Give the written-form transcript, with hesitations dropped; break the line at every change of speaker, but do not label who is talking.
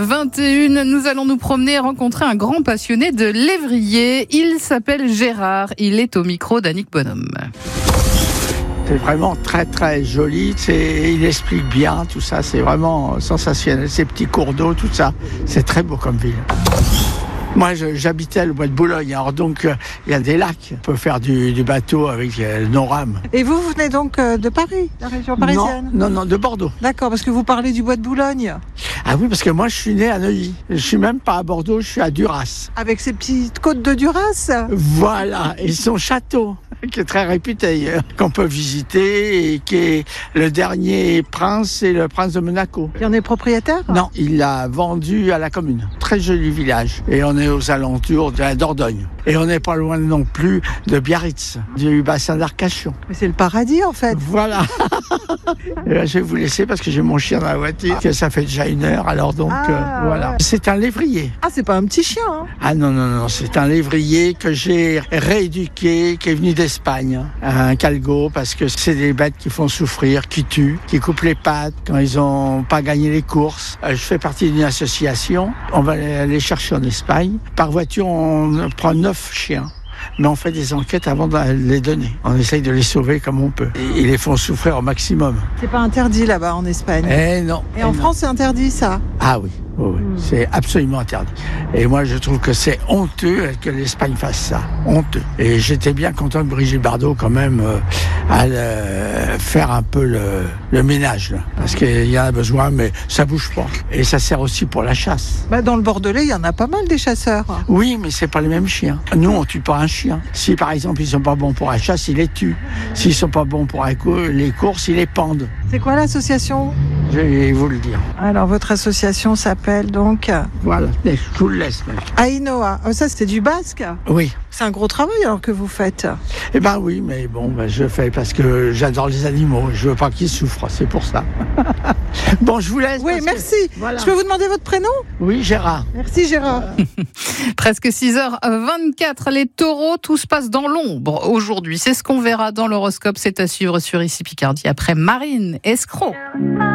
21, nous allons nous promener et rencontrer un grand passionné de lévrier. Il s'appelle Gérard. Il est au micro d'Annick Bonhomme.
C'est vraiment très très joli, il explique bien tout ça, c'est vraiment sensationnel, ces petits cours d'eau, tout ça, c'est très beau comme ville. Moi j'habitais le bois de Boulogne, alors donc il y a des lacs, on peut faire du bateau avec le non-rame.
Et vous venez donc de Paris, la région parisienne?
Non, de Bordeaux.
D'accord, parce que vous parlez du bois de Boulogne.
Ah oui, parce que moi je suis né à Neuilly, je suis même pas à Bordeaux, je suis à Duras.
Avec ces petites côtes de Duras.
Voilà, et son château, qui est très réputé d'ailleurs, qu'on peut visiter et qui est le dernier prince, c'est le prince de Monaco.
Il en est propriétaire?
Non, il l'a vendu à la commune. Très joli village. Et on est aux alentours de la Dordogne. Et on n'est pas loin non plus de Biarritz, du bassin d'Arcachon.
Mais c'est le paradis en fait.
Voilà. Et là, je vais vous laisser parce que j'ai mon chien dans la voiture. Que ça fait déjà 1 heure, alors donc voilà.
Ouais.
C'est un lévrier.
Ah, c'est pas un petit chien, hein?
Ah non, c'est un lévrier que j'ai rééduqué, qui est venu d'Espagne, un calgo, parce que c'est des bêtes qui font souffrir, qui tuent, qui coupent les pattes quand ils ont pas gagné les courses. Je fais partie d'une association, on va les chercher en Espagne. Par voiture, on prend 9 chiens. Mais on fait des enquêtes avant de les donner. On essaye de les sauver comme on peut. Et ils les font souffrir au maximum.
C'est pas interdit là-bas en Espagne?
Non.
Et en France, c'est interdit ça?
Ah oui. C'est absolument interdit. Et moi, je trouve que c'est honteux que l'Espagne fasse ça. Honteux. Et j'étais bien content que Brigitte Bardot, quand même, aille faire un peu le ménage. Là. Parce qu'il y en a besoin, mais ça bouge pas. Et ça sert aussi pour la chasse.
Dans le Bordelais, il y en a pas mal des chasseurs.
Oui, mais c'est pas les mêmes chiens. Nous, on tue pas un chien. Si, par exemple, ils sont pas bons pour la chasse, ils les tuent. S'ils sont pas bons pour les courses, ils les pendent.
C'est quoi l'association?
Je vais vous le dire.
Alors, votre association s'appelle donc...
Voilà, je vous le laisse.
Ainoa. Oh, ça, c'était du basque?
Oui.
C'est un gros travail alors que vous faites.
Eh ben oui, mais bon, je fais parce que j'adore les animaux. Je veux pas qu'ils souffrent, c'est pour ça. Bon, je vous laisse.
Oui, merci.
Voilà.
Je peux vous demander votre prénom?
Oui, Gérard.
Merci Gérard.
Presque 6h24, les taureaux, tout se passe dans l'ombre aujourd'hui. C'est ce qu'on verra dans l'horoscope. C'est à suivre sur Ici Picardie après Marine Escroc.